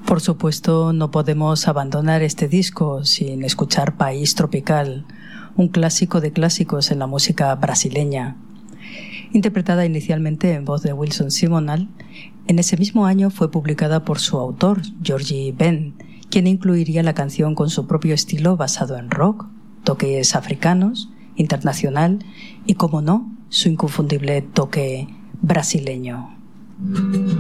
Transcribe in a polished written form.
Por supuesto, no podemos abandonar este disco sin escuchar País Tropical, un clásico de clásicos en la música brasileña. Interpretada inicialmente en voz de Wilson Simonal, en ese mismo año fue publicada por su autor, George Ben, quien incluiría la canción con su propio estilo basado en rock, toques africanos, internacional y, como no, su inconfundible toque brasileño.